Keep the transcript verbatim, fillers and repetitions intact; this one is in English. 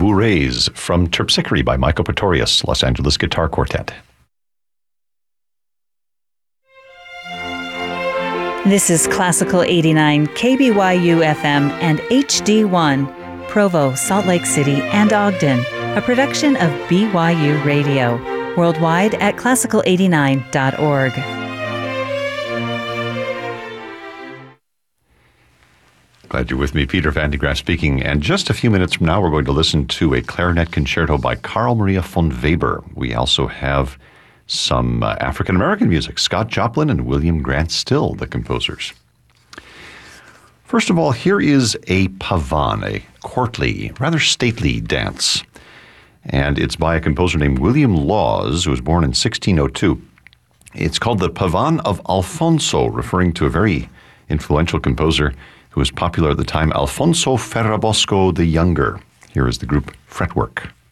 Bourrées from Terpsichore by Michael Pretorius, Los Angeles Guitar Quartet. This is Classical eighty-nine, K B Y U F M and H D one, Provo, Salt Lake City, and Ogden, a production of B Y U Radio, worldwide at classical eighty-nine dot org. Glad you're with me, Peter Van de Graaf speaking. And just a few minutes from now, we're going to listen to a clarinet concerto by Carl Maria von Weber. We also have some uh, African-American music, Scott Joplin and William Grant Still, the composers. First of all, here is a pavan, a courtly, rather stately dance. And it's by a composer named William Laws, who was born in sixteen oh two. It's called the Pavan of Alfonso, referring to a very influential composer who was popular at the time, Alfonso Ferrabosco the Younger. Here is the group Fretwork.